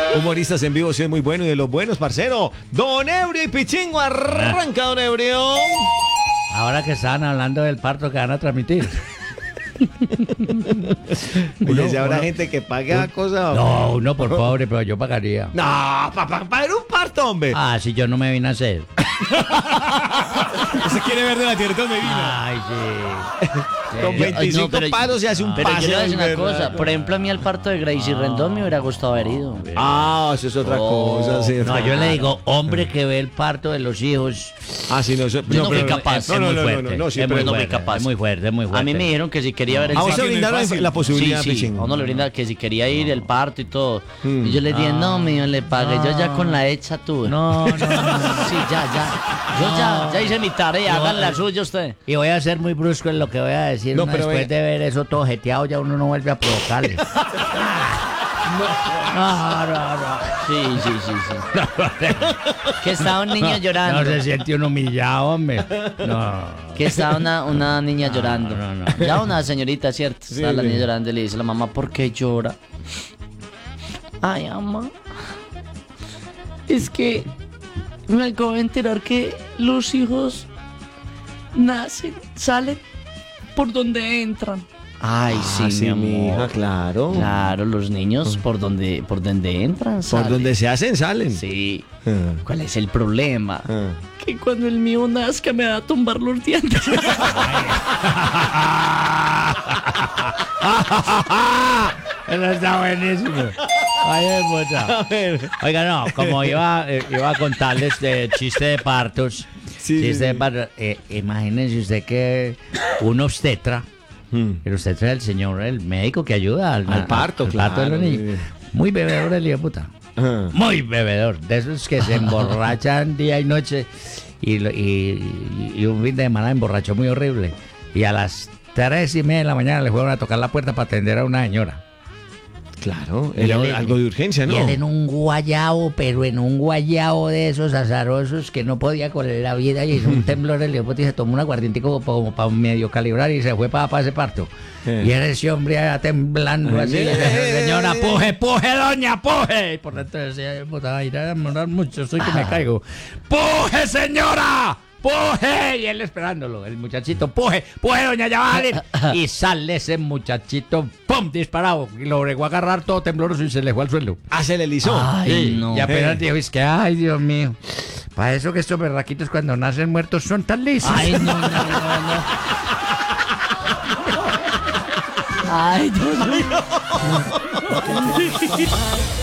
Humoristas en vivo, sí es muy bueno y de los buenos, parcero. Don Ebrio y Pichingo, arranca, don Ebrio. Ahora que estaban hablando del parto que van a transmitir. Oye, si habrá gente que paga cosas. No, uno por pobre, pero yo pagaría. No, para un parto, hombre. Ah, si yo no me vine a hacer. Se quiere ver de la tierra de Medina. Ay, sí. Con 25 paros se hace un Pero pase. yo le voy a decir una ¿verdad? cosa. Por ejemplo, a mí al parto de Gracie Rendón me hubiera gustado haber ido. Ah, eso es otra cosa. Sí, No, yo le digo, hombre que ve el parto de los hijos. Ah, sí, no, eso, Yo no fui pero- capaz. Es muy fuerte. no, Es siempre muy no fui fuerte, capaz. es muy fuerte, es muy fuerte. A mí me dijeron que si quería ver el A vos parto. se brindaron la posibilidad, Sí, Pichingo. a uno le brinda que si quería ir el parto y todo. Y yo le dije, no, mío, le pagué. Yo ya con la hecha tuve. No, no, no. Sí, ya. Yo ya hice mi tarea, hagan la suya usted. Y voy a ser muy brusco en lo que voy a decir. No, No, pero después de ver eso todo jeteado, ya uno no vuelve a provocarle. No. Sí. Que estaba un niño llorando. No se siente uno humillado, hombre. No. Que estaba una niña llorando. no. Ya una señorita, ¿cierto? Estaba la sí. niña llorando y le dice a la mamá, ¿por qué llora? Ay, mamá. Es que me acabo de enterar que los hijos salen por donde entran. Ay, sí, mi amor. hija, claro. Claro, los niños por donde entran, Por salen. donde se hacen, salen. Sí. Ah, ¿Cuál es el problema? ah. Que cuando el mío nazca me va a tumbar los dientes. Eso está buenísimo. Ay, puta. Oiga, no, como iba a contarles de chiste de partos. Sí, chiste sí, de sí. partos. Imagínense usted que un obstetra, el obstetra es el señor, el médico que ayuda al parto, al parto de los claro, niños. Muy bebedor el hijo de puta. Ah. Muy bebedor. De esos que se emborrachan día y noche. Y un fin de semana emborrachó muy horrible. Y a las 3:30 de la mañana le fueron a tocar la puerta para atender a una señora. Claro, Y él- algo de urgencia, ¿no? Y él en un guayabo, pero en un guayabo de esos azarosos que no podía con la vida y hizo un temblor el leopold y se tomó un aguardiente como para medio calibrar y se fue para ese parto. Y era ese hombre allá temblando así, señora, puje, doña, puje. Y por dentro decía, puta, irá a demorar mucho, estoy que me caigo. ¡Puje, señora! ¡Puje! Y él esperándolo, el muchachito, ¡puje! Doña, ya va a salir. Y sale ese muchachito, ¡pum! Disparado. Y lo bregó a agarrar todo tembloroso y se le fue al suelo. Ah, se le lisó. Ay, Sí, no. y apenas dijo, es que, ay, Dios mío. Para eso que estos berraquitos cuando nacen muertos son tan lisos. Ay, no. Ay, Dios mío.